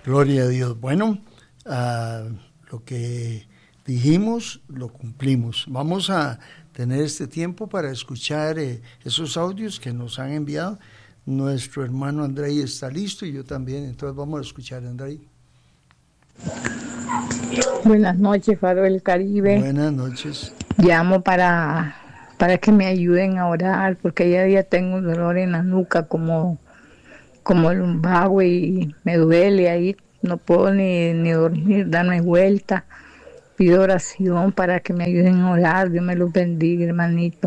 Gloria a Dios. Bueno, lo que dijimos, lo cumplimos. Vamos a tener este tiempo para escuchar esos audios que nos han enviado. Nuestro hermano Andrei está listo y yo también, entonces vamos a escuchar a Andrei. Buenas noches, Faro del Caribe. Buenas noches. Llamo para que me ayuden a orar, porque ya día tengo un dolor en la nuca como lumbago y me duele ahí, no puedo ni dormir, darme vuelta. Pido oración para que me ayuden a orar. Dios me los bendiga, hermanito.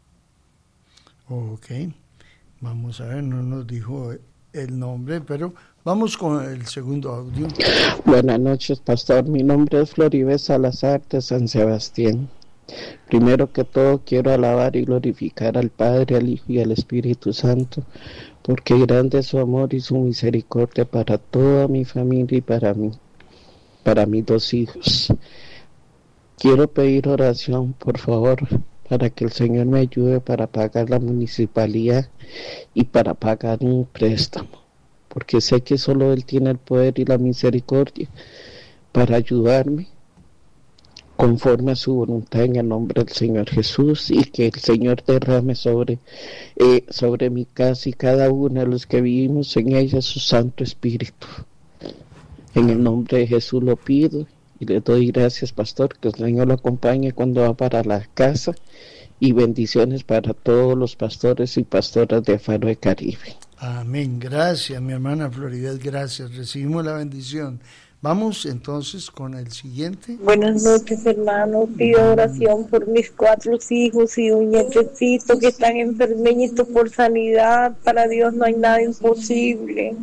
Ok, vamos a ver, no nos dijo el nombre, pero vamos con el segundo audio. Buenas noches, pastor. Mi nombre es Floribel Salazar de San Sebastián. Primero que todo quiero alabar y glorificar al Padre, al Hijo y al Espíritu Santo, porque grande es su amor y su misericordia para toda mi familia y para mí, para mis 2 hijos. Quiero pedir oración, por favor, para que el Señor me ayude para pagar la municipalidad y para pagar un préstamo, porque sé que solo Él tiene el poder y la misericordia para ayudarme conforme a su voluntad, en el nombre del Señor Jesús, y que el Señor derrame sobre mi casa y cada uno de los que vivimos en ella su Santo Espíritu. En el nombre de Jesús lo pido y le doy gracias, pastor, que el Señor lo acompañe cuando va para la casa, y bendiciones para todos los pastores y pastoras de Faro del Caribe. Amén. Gracias, mi hermana Floribel, gracias. Recibimos la bendición. Vamos entonces con el siguiente. Buenas noches, hermano. Pido oración por mis 4 hijos y un nietecito que están enfermitos por sanidad. Para Dios no hay nada imposible.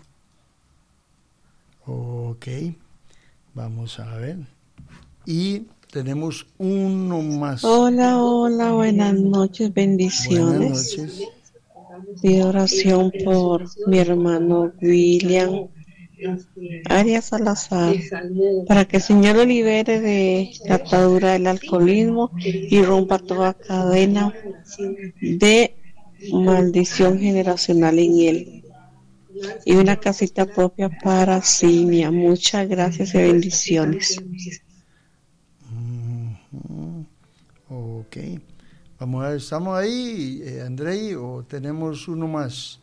Ok, vamos a ver. Y tenemos uno más. Hola, buenas noches, bendiciones. Buenas noches. Pido oración por mi hermano William Arias Salazar, para que el Señor lo libere de la atadura del alcoholismo y rompa toda cadena de maldición generacional en él, y una casita propia para Simia. Muchas gracias y bendiciones. Ok, vamos a ver, ¿estamos ahí, Andrei, o tenemos uno más?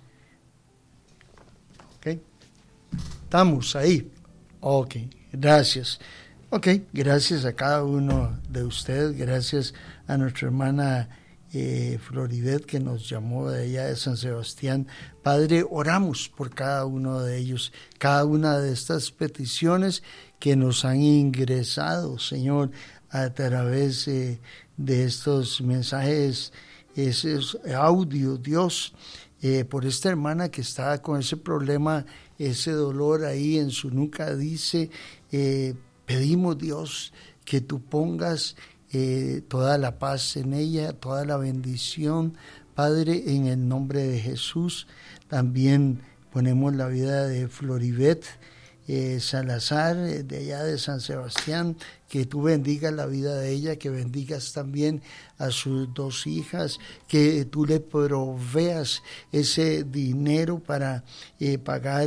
Ok, estamos ahí. Ok, gracias. Ok, gracias a cada uno de ustedes, gracias a nuestra hermana Floribet, que nos llamó de allá de San Sebastián. Padre, oramos por cada uno de ellos, cada una de estas peticiones que nos han ingresado, Señor, a través de estos mensajes, esos audios, Dios, por esta hermana que está con ese problema, ese dolor ahí en su nuca. Dice, pedimos, Dios, que tú pongas toda la paz en ella, toda la bendición, Padre, en el nombre de Jesús. También ponemos la vida de Floribet Salazar, de allá de San Sebastián, que tú bendigas la vida de ella, que bendigas también a sus 2 hijas, que tú le proveas ese dinero para pagar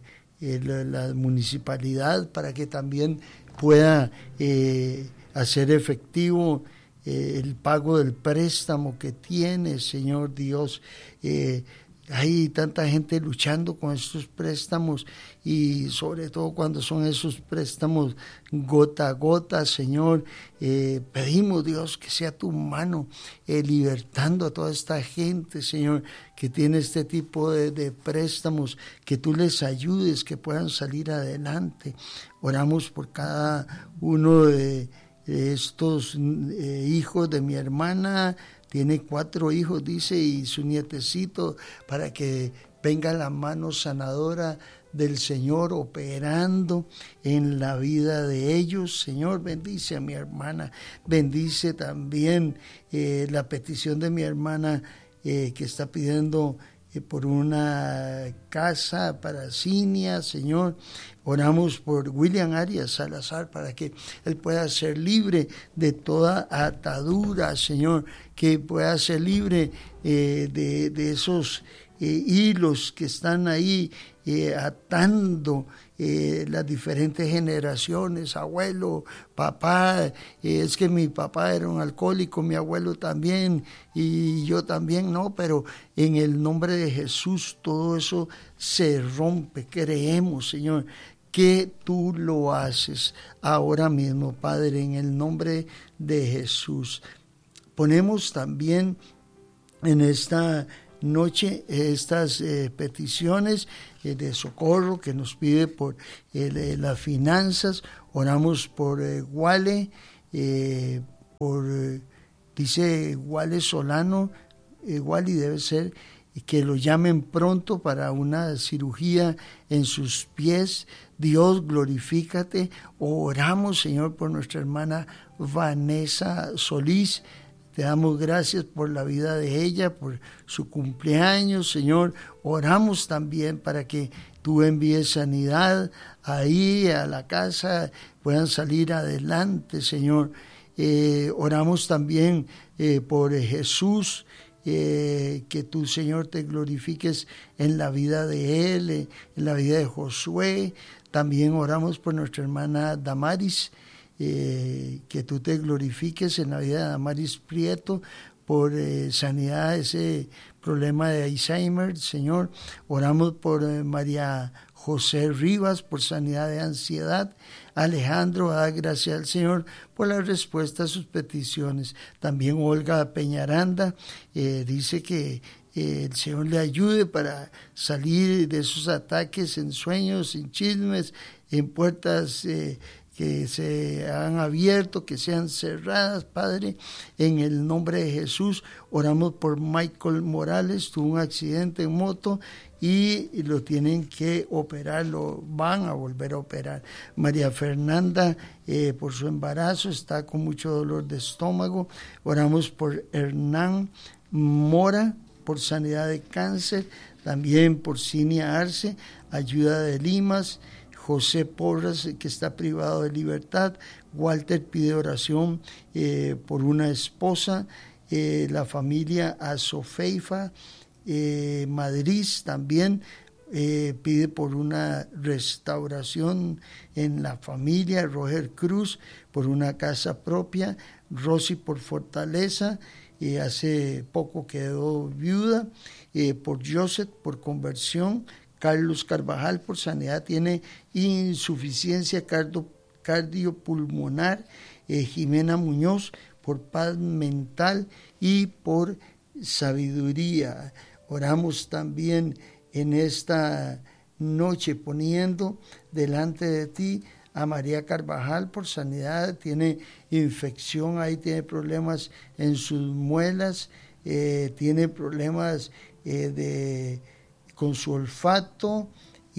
la municipalidad, para que también pueda hacer efectivo el pago del préstamo que tiene, Señor Dios. Hay tanta gente luchando con estos préstamos, y sobre todo cuando son esos préstamos gota a gota, Señor. Pedimos, Dios, que sea tu mano libertando a toda esta gente, Señor, que tiene este tipo de préstamos, que tú les ayudes, que puedan salir adelante. Oramos por cada uno de estos hijos de mi hermana. Tiene 4 hijos, dice, y su nietecito, para que venga la mano sanadora del Señor operando en la vida de ellos. Señor, bendice a mi hermana, bendice también la petición de mi hermana que está pidiendo por una casa para Cinia, Señor. Oramos por William Arias Salazar, para que él pueda ser libre de toda atadura, Señor, que pueda ser libre de esos hilos que están ahí atando las diferentes generaciones, abuelo, papá, es que mi papá era un alcohólico, mi abuelo también y yo también, no, pero en el nombre de Jesús todo eso se rompe. Creemos, Señor, que tú lo haces ahora mismo, Padre, en el nombre de Jesús. Ponemos también en esta noche estas peticiones de socorro que nos pide por las finanzas. Oramos por Wale, dice Wale Solano, Wally debe ser, que lo llamen pronto para una cirugía en sus pies. Dios, glorifícate. Oramos, Señor, por nuestra hermana Vanessa Solís. Te damos gracias por la vida de ella, por su cumpleaños, Señor. Oramos también para que tú envíes sanidad ahí a la casa, puedan salir adelante, Señor. Oramos también por Jesús, que tú, Señor, te glorifiques en la vida de él, en la vida de Josué. También oramos por nuestra hermana Damaris, que tú te glorifiques en la vida de Damaris Prieto por sanidad, ese problema de Alzheimer, Señor. Oramos por María José Rivas por sanidad de ansiedad. Alejandro, da gracias al Señor por la respuesta a sus peticiones. También Olga Peñaranda dice que el Señor le ayude para salir de esos ataques en sueños, en chismes, en puertas que se han abierto, que sean cerradas, Padre, en el nombre de Jesús. Oramos por Michael Morales, tuvo un accidente en moto y lo tienen que operar, lo van a volver a operar. María Fernanda, por su embarazo, está con mucho dolor de estómago. Oramos por Hernán Mora, por sanidad de cáncer, también por Cinia Arce, ayuda de Limas. José Porras, que está privado de libertad. Walter pide oración por una esposa. La familia Azofeifa, Madrid también pide por una restauración en la familia. Roger Cruz por una casa propia. Rosy por fortaleza, hace poco quedó viuda. Por Joseph por conversión. Carlos Carvajal por sanidad, tiene insuficiencia cardiopulmonar. Jimena Muñoz por paz mental y por sabiduría. Oramos también en esta noche poniendo delante de ti a María Carvajal por sanidad, tiene infección ahí, tiene problemas en sus muelas, tiene problemas con su olfato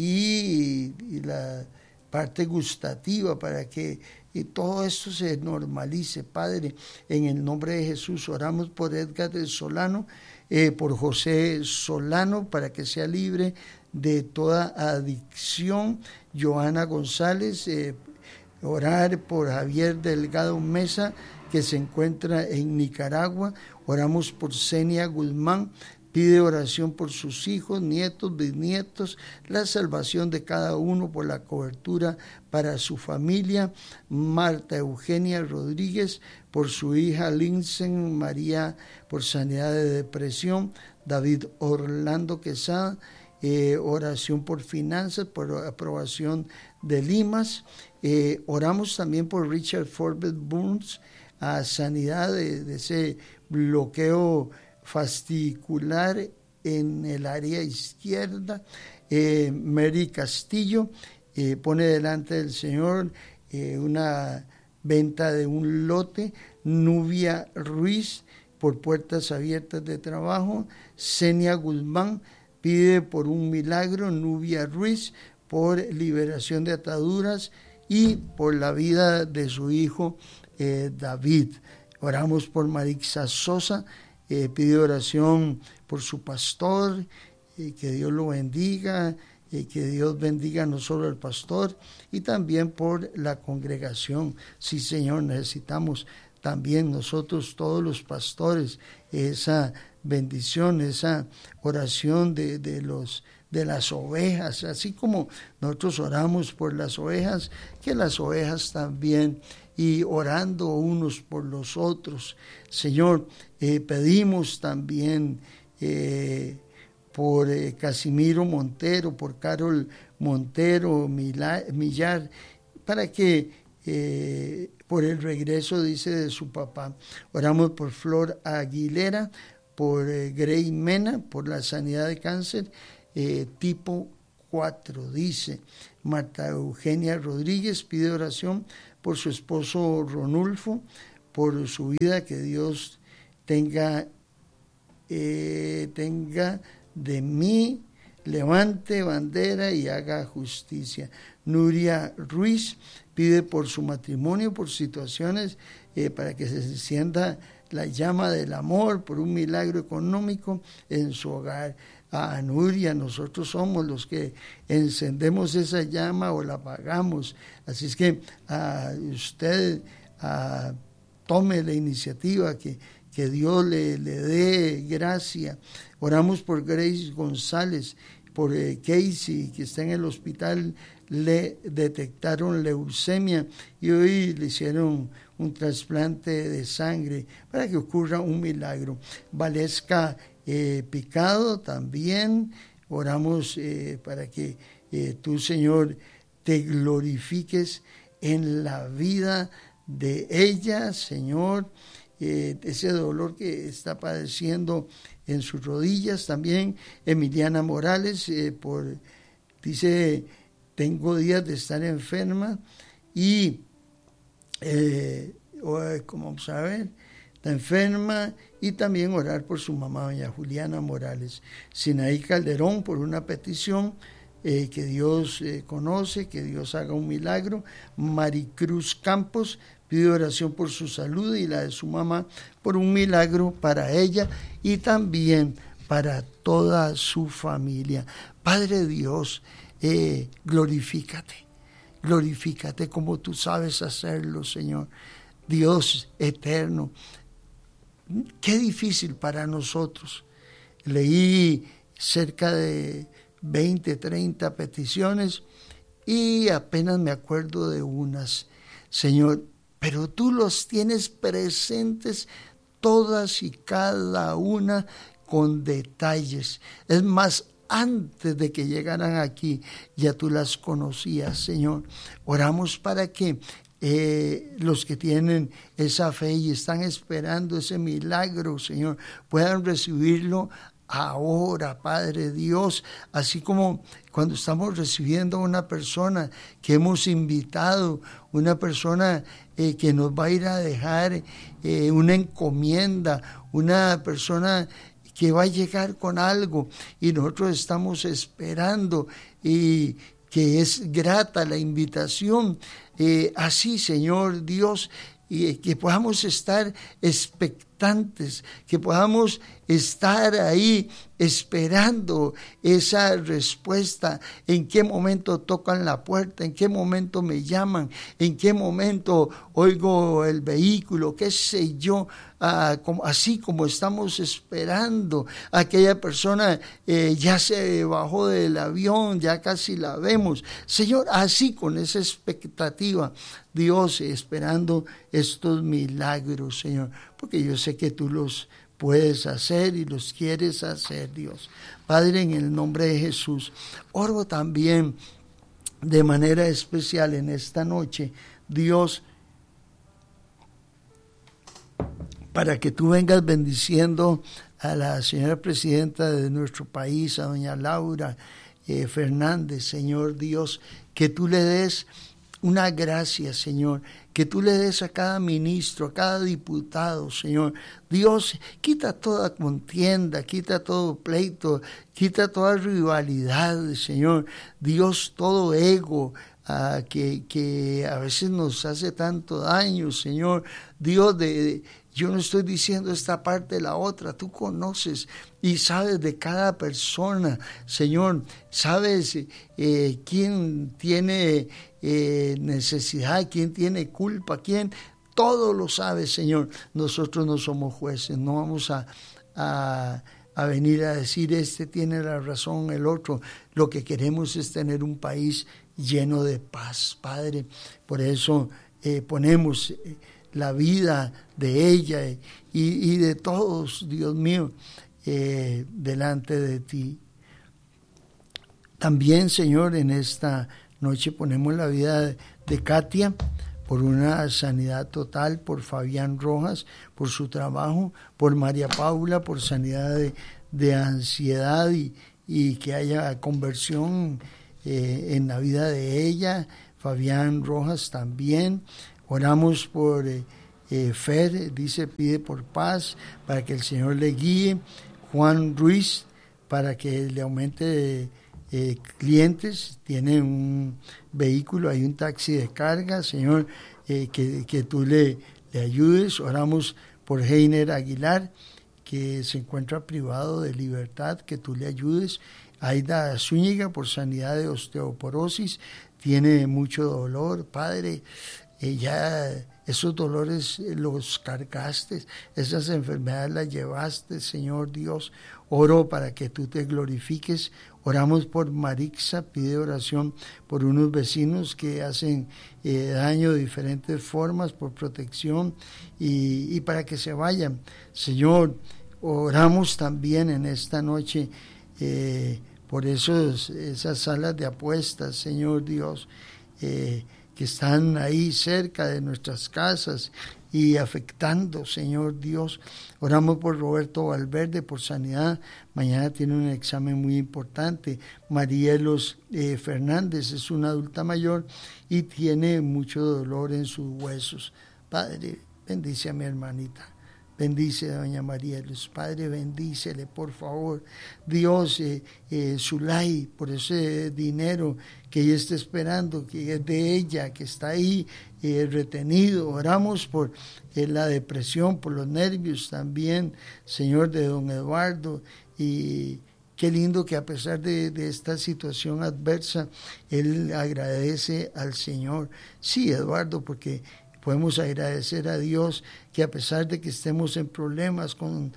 y la parte gustativa, para que todo esto se normalice, Padre. En el nombre de Jesús oramos por Edgar de Solano, por José Solano, para que sea libre de toda adicción. Joana González, orar por Javier Delgado Mesa, que se encuentra en Nicaragua. Oramos por Zenia Guzmán, pide oración por sus hijos, nietos, bisnietos, la salvación de cada uno, por la cobertura para su familia. Marta Eugenia Rodríguez, por su hija Lindsay María, por sanidad de depresión. David Orlando Quesada, oración por finanzas, por aprobación de Limas. Oramos también por Richard Forbes Burns, a sanidad de ese bloqueo fascicular en el área izquierda. Mary Castillo pone delante del Señor una venta de un lote. Nubia Ruiz por puertas abiertas de trabajo. Zenia Guzmán pide por un milagro. Nubia Ruiz por liberación de ataduras y por la vida de su hijo David. Oramos por Marixa Sosa, pide oración por su pastor, que Dios lo bendiga, que Dios bendiga no solo al pastor y también por la congregación. Sí, Señor, necesitamos también nosotros, todos los pastores, esa bendición, esa oración de las ovejas, así como nosotros oramos por las ovejas, que las ovejas también, y orando unos por los otros. Señor, pedimos también por Casimiro Montero, por Carol Montero Millar, para que por el regreso, dice, de su papá. Oramos por Flor Aguilera, por Grey Mena, por la sanidad de cáncer tipo 4, dice. Marta Eugenia Rodríguez pide oración por su esposo Ronulfo, por su vida, que Dios tenga de mí, levante bandera y haga justicia. Nuria Ruiz pide por su matrimonio, por situaciones, para que se encienda la llama del amor, por un milagro económico en su hogar. A Nuria, nosotros somos los que encendemos esa llama o la apagamos. Así es que usted tome la iniciativa, que Dios le dé gracia. Oramos por Grace González, por Casey, que está en el hospital, le detectaron leucemia y hoy le hicieron un trasplante de sangre para que ocurra un milagro. Valesca Picado también, oramos para que tú, Señor, te glorifiques en la vida de ella, Señor, ese dolor que está padeciendo en sus rodillas. También Emiliana Morales, dice, tengo días de estar enferma y, como vamos a ver, está enferma, y también orar por su mamá, doña Juliana Morales. Sinaí Calderón, por una petición que Dios conoce, que Dios haga un milagro. Maricruz Campos pide oración por su salud y la de su mamá, por un milagro para ella y también para toda su familia. Padre Dios, glorifícate como tú sabes hacerlo, Señor. Dios eterno, qué difícil para nosotros. Leí cerca de 20, 30 peticiones y apenas me acuerdo de unas, Señor, pero tú los tienes presentes todas y cada una con detalles. Es más, antes de que llegaran aquí, ya tú las conocías, Señor. Oramos para que los que tienen esa fe y están esperando ese milagro, Señor, puedan recibirlo ahora, Padre Dios, así como cuando estamos recibiendo a una persona que hemos invitado, una persona que nos va a ir a dejar una encomienda, una persona que va a llegar con algo y nosotros estamos esperando y que es grata la invitación. Así, Señor Dios, y que podamos estar expectantes, que podamos estar ahí esperando esa respuesta. En qué momento tocan la puerta, en qué momento me llaman, en qué momento oigo el vehículo, qué sé yo, así como estamos esperando. Aquella persona ya se bajó del avión, ya casi la vemos. Señor, así con esa expectativa, Dios, esperando estos milagros, Señor, porque yo sé que tú los puedes hacer y los quieres hacer, Dios. Padre, en el nombre de Jesús, oro también de manera especial en esta noche, Dios, para que tú vengas bendiciendo a la señora presidenta de nuestro país, a doña Laura Fernández, Señor Dios, que tú le des una gracia, Señor, que tú le des a cada ministro, a cada diputado, Señor. Dios, quita toda contienda, quita todo pleito, quita toda rivalidad, Señor. Dios, todo ego que a veces nos hace tanto daño, Señor. Dios, yo no estoy diciendo esta parte de la otra, tú conoces y sabes de cada persona, Señor, sabes quién tiene necesidad, quién tiene culpa, quién, todo lo sabes, Señor. Nosotros no somos jueces, no vamos a a venir a decir este tiene la razón, el otro. Lo que queremos es tener un país lleno de paz, Padre. Por eso ponemos la vida de ella y de todos, Dios mío, delante de ti. También, Señor, en esta noche ponemos la vida de Katia por una sanidad total, por Fabián Rojas, por su trabajo, por María Paula, por sanidad de ansiedad y que haya conversión en la vida de ella. Fabián Rojas también. Oramos por Fer, dice, pide por paz, para que el Señor le guíe. Juan Ruiz, para que le aumente clientes, tiene un vehículo, hay un taxi de carga, Señor, que tú le ayudes. Oramos por Heiner Aguilar, que se encuentra privado de libertad, que tú le ayudes. Aida Zúñiga, por sanidad de osteoporosis, tiene mucho dolor, Padre, ya esos dolores los cargaste, esas enfermedades las llevaste, Señor Dios. Oro para que tú te glorifiques. Oramos por Marixa, pide oración por unos vecinos que hacen daño de diferentes formas, por protección y para que se vayan. Señor, oramos también en esta noche por esas salas de apuestas, Señor Dios, que están ahí cerca de nuestras casas y afectando, Señor Dios. Oramos por Roberto Valverde, por sanidad. Mañana tiene un examen muy importante. Marielos Fernández es una adulta mayor y tiene mucho dolor en sus huesos. Padre, bendice a mi hermanita. Bendice a doña Marielos, Padre, bendícele, por favor. Dios, Zulay, por ese dinero que ella está esperando, que es de ella, que está ahí retenido. Oramos por la depresión, por los nervios también, Señor, de don Eduardo. Y qué lindo que a pesar de esta situación adversa, él agradece al Señor. Sí, Eduardo, porque podemos agradecer a Dios que a pesar de que estemos en problemas, con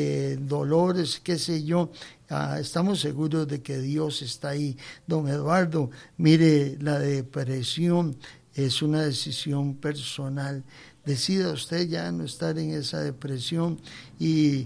dolores, qué sé yo, estamos seguros de que Dios está ahí. Don Eduardo, mire, la depresión es una decisión personal. Decida usted ya no estar en esa depresión y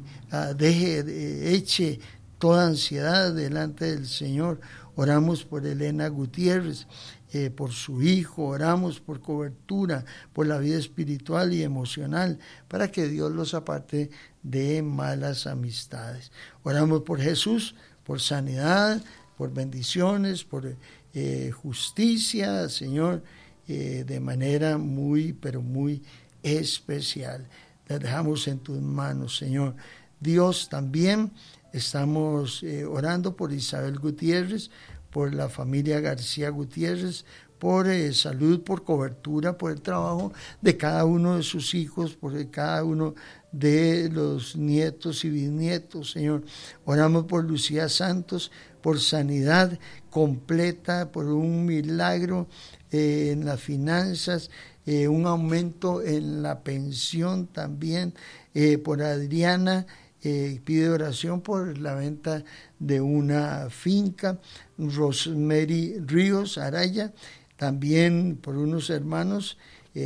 eche toda ansiedad delante del Señor. Oramos por Elena Gutiérrez, por su hijo, oramos por cobertura, por la vida espiritual y emocional, para que Dios los aparte de malas amistades. Oramos por Jesús, por sanidad, por bendiciones, por justicia, Señor, de manera muy, pero muy especial. La dejamos en tus manos, Señor. Dios, también estamos orando por Isabel Gutiérrez, por la familia García Gutiérrez, por salud, por cobertura, por el trabajo de cada uno de sus hijos, por cada uno de los nietos y bisnietos, Señor. Oramos por Lucía Santos, por sanidad completa, por un milagro en las finanzas, un aumento en la pensión también, por Adriana. Pide oración por la venta de una finca. Rosemary Ríos Araya, también por unos hermanos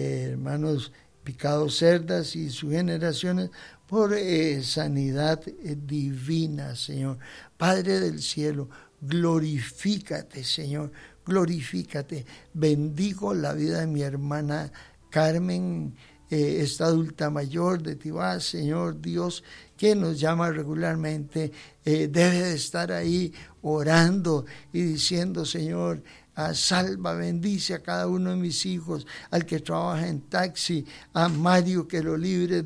Picado Cerdas y sus generaciones, por sanidad divina, Señor. Padre del cielo, glorifícate, Señor, glorifícate. Bendigo la vida de mi hermana Carmen, esta adulta mayor de Tibás, Señor Dios, que nos llama regularmente, debe de estar ahí orando y diciendo, Señor, salva, bendice a cada uno de mis hijos, al que trabaja en taxi, a Mario, que lo libre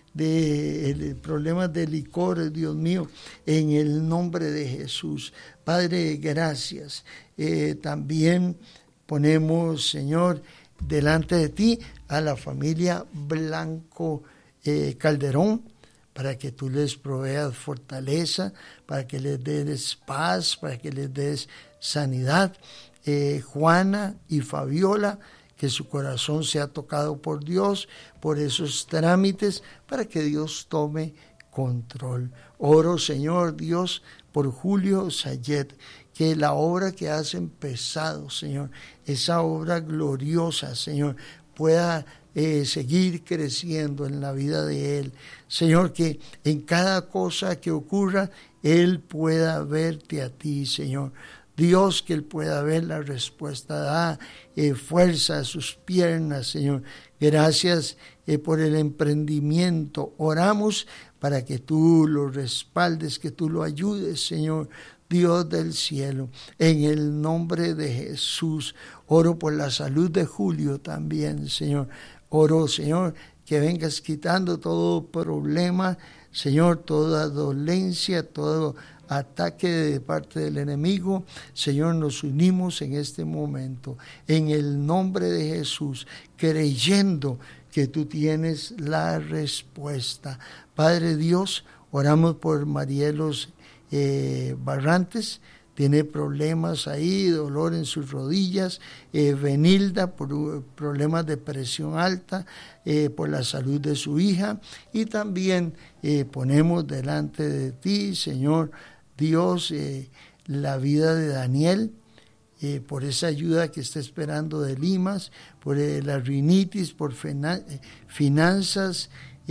de problemas de licor, Dios mío, en el nombre de Jesús. Padre, gracias. También ponemos, Señor, delante de ti a la familia Blanco Calderón, para que tú les proveas fortaleza, para que les des paz, para que les des sanidad. Juana y Fabiola, que su corazón sea tocado por Dios, por esos trámites, para que Dios tome control. Oro, Señor Dios, por Julio Sayet, que la obra que has empezado, Señor, esa obra gloriosa, Señor, pueda seguir creciendo en la vida de él. Señor, que en cada cosa que ocurra, él pueda verte a ti, Señor. Dios, que él pueda ver la respuesta, da fuerza a sus piernas, Señor. Gracias por el emprendimiento. Oramos para que tú lo respaldes, que tú lo ayudes, Señor, Dios del cielo. En el nombre de Jesús, oro por la salud de Julio también, Señor. Oro, Señor, que vengas quitando todo problema, Señor, toda dolencia, todo ataque de parte del enemigo. Señor, nos unimos en este momento, en el nombre de Jesús, creyendo que tú tienes la respuesta. Padre Dios, oramos por Marielos Barrantes, tiene problemas ahí, dolor en sus rodillas, Benilda por problemas de presión alta, por la salud de su hija, y también ponemos delante de ti, Señor Dios, la vida de Daniel, por esa ayuda que está esperando de Limas, por la rinitis, por finanzas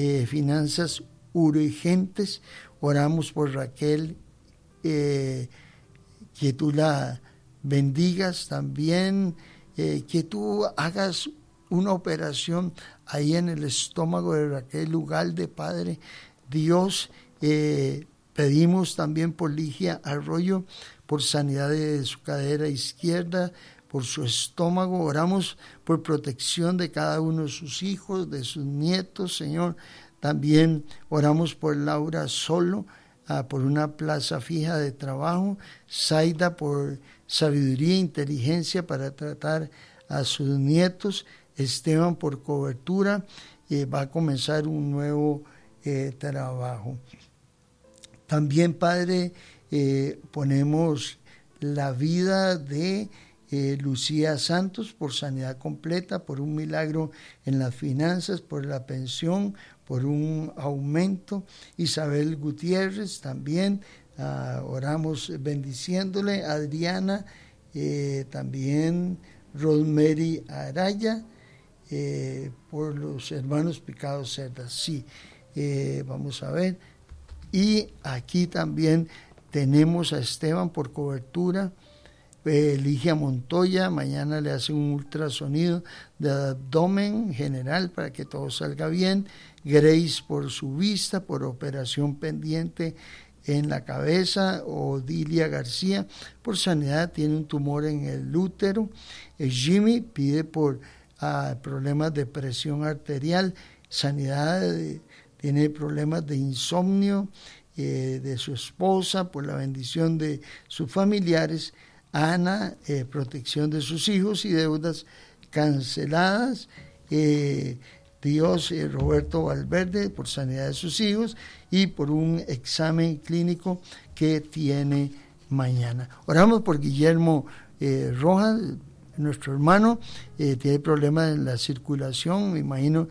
urgentes. Oramos por Raquel, que tú la bendigas también, que tú hagas una operación ahí en el estómago de Raquel Ugalde, Padre Dios. Pedimos también por Ligia Arroyo, por sanidad de su cadera izquierda, por su estómago. Oramos por protección de cada uno de sus hijos, de sus nietos, Señor. También oramos por Laura Solo, por una plaza fija de trabajo. Zaida por sabiduría e inteligencia para tratar a sus nietos. Esteban por cobertura. Va a comenzar un nuevo trabajo. También, Padre, ponemos la vida de Lucía Santos por sanidad completa, por un milagro en las finanzas, por la pensión, por un aumento. Isabel Gutiérrez también, oramos bendiciéndole. Adriana, también Rosemary Araya, por los hermanos Picado Cerdas. Sí, vamos a ver. Y aquí también tenemos a Esteban por cobertura. Ligia Montoya, mañana le hace un ultrasonido de abdomen general para que todo salga bien. Grace por su vista, por operación pendiente en la cabeza. Odilia García por sanidad, tiene un tumor en el útero. Jimmy pide por problemas de presión arterial, sanidad, tiene problemas de insomnio de su esposa, por la bendición de sus familiares. Ana, protección de sus hijos y deudas canceladas. Dios, Roberto Valverde, por sanidad de sus hijos y por un examen clínico que tiene mañana. Oramos por Guillermo Rojas, nuestro hermano, tiene problemas en la circulación, me imagino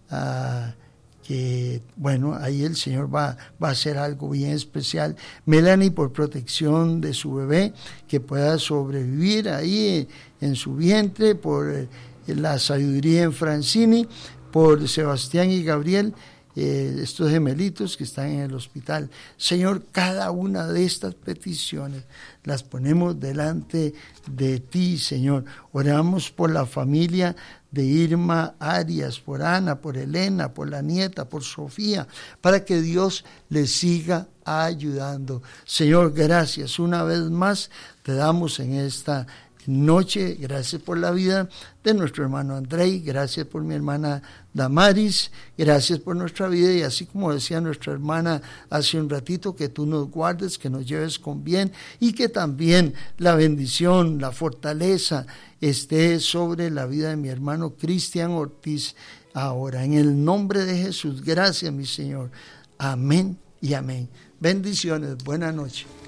que, bueno, ahí el Señor va a hacer algo bien especial. Melanie, por protección de su bebé, que pueda sobrevivir ahí en su vientre, por la sabiduría en Francini, por Sebastián y Gabriel, estos gemelitos que están en el hospital. Señor, cada una de estas peticiones las ponemos delante de ti, Señor. Oramos por la familia de Irma Arias, por Ana, por Elena, por la nieta, por Sofía, para que Dios les siga ayudando. Señor, gracias una vez más te damos en esta noche. Gracias por la vida de nuestro hermano Andrei, gracias por mi hermana Damaris, gracias por nuestra vida, y así como decía nuestra hermana hace un ratito, que tú nos guardes, que nos lleves con bien, y que también la bendición, la fortaleza esté sobre la vida de mi hermano Cristian Ortiz ahora, en el nombre de Jesús. Gracias, mi Señor. Amén y amén. Bendiciones, buena noche.